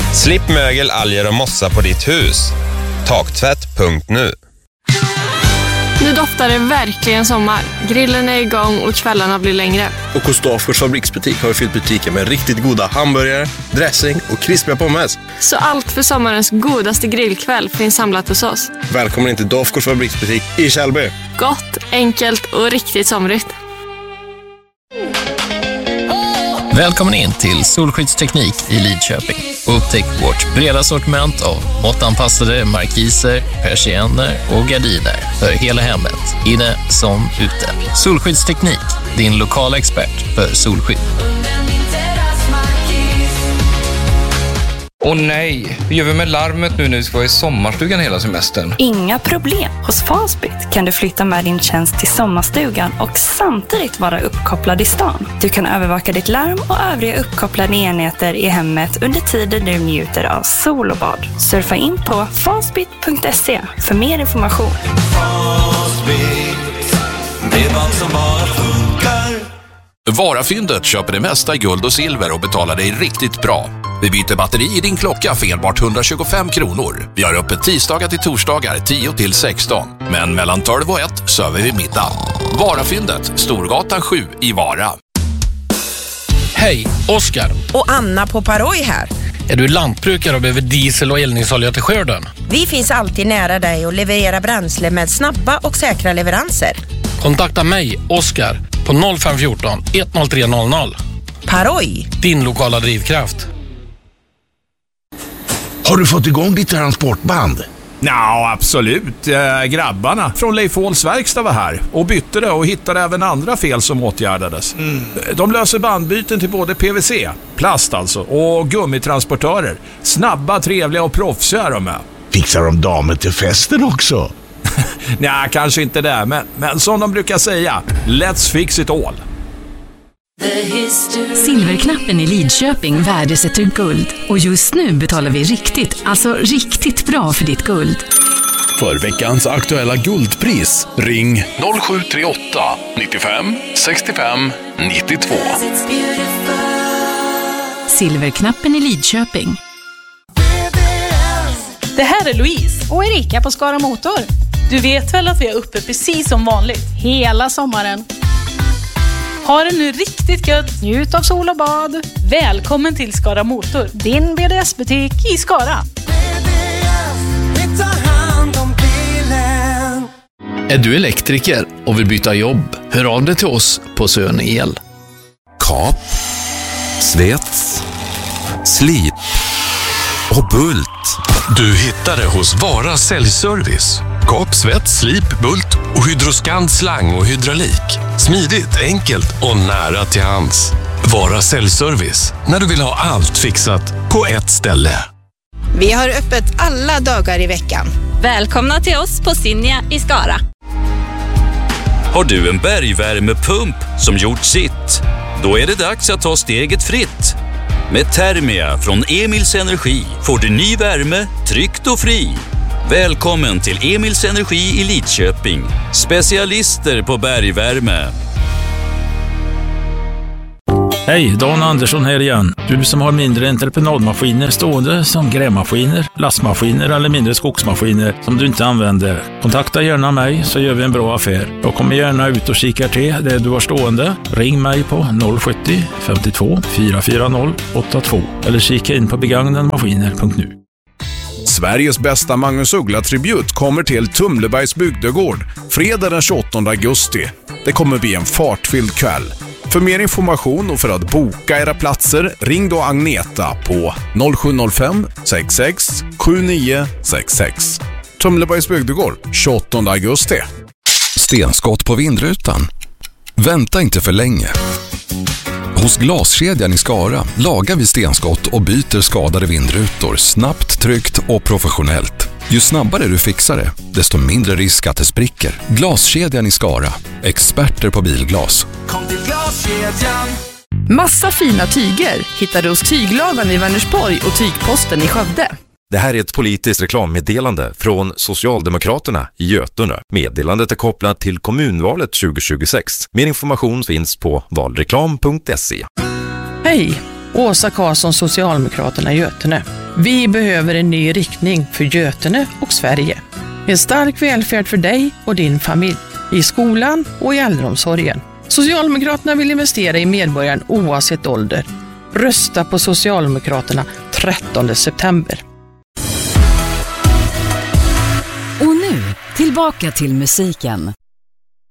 Slipp mögel, alger och mossa på ditt hus. Taktvätt.nu. Nu doftar det verkligen sommar. Grillen är igång och kvällarna blir längre. Och hos Dafgårds fabriksbutik har vi fyllt butiken med riktigt goda hamburgare, dressing och krispiga pommes. Så allt för sommarens godaste grillkväll finns samlat hos oss. Välkommen in till Dafgårds fabriksbutik i Källby. Gott, enkelt och riktigt somrigt. Välkommen in till Solskyddsteknik i Lidköping. Upptäck vårt breda sortiment av måttanpassade markiser, persienner och gardiner för hela hemmet, inne som ute. Solskyddsteknik, din lokala expert för solskydd. Åh nej, hur gör vi med larmet nu när vi ska vara i sommarstugan hela semestern? Inga problem. Hos Fastbit kan du flytta med din tjänst till sommarstugan och samtidigt vara uppkopplad i stan. Du kan övervaka ditt larm och övriga uppkopplade enheter i hemmet under tiden du njuter av sol och bad. Surfa in på fastbit.se för mer information. Fastbit, det är vad som bara funkar. Varafyndet köper det mesta i guld och silver och betalar dig riktigt bra. Vi byter batteri i din klocka för enbart 125 kronor. Vi har öppet tisdagar till torsdagar 10 till 16. Men mellan 12 och 1 söver vi middag. Varafyndet, Storgatan 7 i Vara. Hej, Oskar. Och Anna på Paroj här. Är du lantbrukare och behöver diesel och eldningsolja till skörden? Vi finns alltid nära dig och levererar bränsle med snabba och säkra leveranser. Kontakta mig, Oskar, på 0514 10300. Paroj, din lokala drivkraft. Har du fått igång ditt transportband? Ja, absolut. Grabbarna från Leif Åhls verkstad var här och bytte det och hittade även andra fel som åtgärdades. De löser bandbyten till både PVC, plast alltså, och gummitransportörer. Snabba, trevliga och proffsiga är de med. Fixar de damer till festen också? Nej, kanske inte det, men som de brukar säga, let's fix it all. Silverknappen i Lidköping värdesätter guld. Och just nu betalar vi riktigt bra för ditt guld. För veckans aktuella guldpris, ring 0738 95 65 92. Silverknappen i Lidköping. Det här är Louise och Erika på Skara Motor. Du vet väl att vi är uppe precis som vanligt hela sommaren. Ha det nu riktigt gött. Njut av sol och bad. Välkommen till Skara Motor, din BDS-butik i Skara. Är du elektriker och vill byta jobb? Hör av dig till oss på Sön El. Kap, svets, slip och bult. Du hittar det hos Vara Säljservice. Kap, svets, slip, bult och Hydroscan slang och hydraulik. Smidigt, enkelt och nära till hands. Vara Säljservice, när du vill ha allt fixat på ett ställe. Vi har öppet alla dagar i veckan. Välkomna till oss på Sinja i Skara. Har du en bergvärmepump som gjort sitt? Då är det dags att ta steget fritt. Med Thermia från Emils Energi får du ny värme, tryggt och fri. Välkommen till Emils Energi i Lidköping. Specialister på bergvärme. Hej, Dan Andersson här igen. Du som har mindre entreprenadmaskiner stående som grävmaskiner, lastmaskiner eller mindre skogsmaskiner som du inte använder. Kontakta gärna mig så gör vi en bra affär. Jag kommer gärna ut och kikar till det du har stående. Ring mig på 070 52 440 82 eller kika in på begagnadmaskiner.nu. Sveriges bästa Magnus Uggla-tribut kommer till Tumlebergs bygdegård fredag den 28 augusti. Det kommer bli en fartfylld kväll. För mer information och för att boka era platser, ring då Agneta på 0705 66 7966. Tumlebergs bygdegård, 28 augusti. Stenskott på vindrutan. Vänta inte för länge. Hos Glaskedjan i Skara lagar vi stenskott och byter skadade vindrutor snabbt, tryggt och professionellt. Ju snabbare du fixar det, desto mindre risk att det spricker. Glaskedjan i Skara. Experter på bilglas. Kom till Glaskedjan. Massa fina tyger hittar du hos Tygladan i Vänersborg och Tygposten i Skövde. Det här är ett politiskt reklammeddelande från Socialdemokraterna i Götene. Meddelandet är kopplat till kommunvalet 2026. Mer information finns på valreklam.se. Hej! Åsa Karlsson, Socialdemokraterna i Götene. Vi behöver en ny riktning för Götene och Sverige. En stark välfärd för dig och din familj. I skolan och i äldreomsorgen. Socialdemokraterna vill investera i medborgaren oavsett ålder. Rösta på Socialdemokraterna 13 september. Och nu, tillbaka till musiken.